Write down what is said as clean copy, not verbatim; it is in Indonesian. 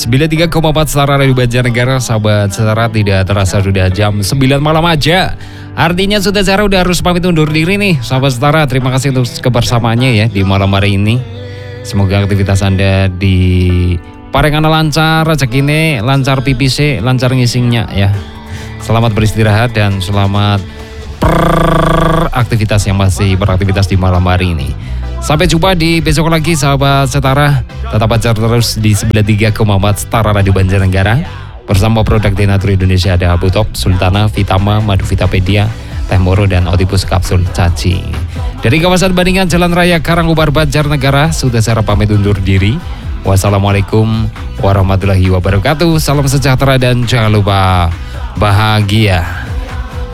93,4 Setara Radio Banjarnegara. Sahabat Setara, tidak terasa sudah jam 9 malam aja. Artinya sudah harus pamit undur diri nih sahabat Setara. Terima kasih untuk kebersamaannya ya di malam hari ini. Semoga aktivitas Anda di Parengana lancar, rezekine lancar, PPC lancar ngisingnya ya. Selamat beristirahat dan selamat aktivitas yang masih beraktivitas di malam hari ini. Sampai jumpa di besok lagi sahabat Setara. Tetap pacar terus di 93,4 Setara Radio Banjarnegara. Bersama produk Denatur Indonesia ada Abutop, Sultana, Vitama, Madu Vitapedia, Teh Moro dan Otipus Kapsul Cacing. Dari kawasan Bandingan Jalan Raya Karangubar Banjarnegara, sudah saya pamit undur diri. Wassalamualaikum warahmatullahi wabarakatuh. Salam sejahtera dan jangan lupa bahagia.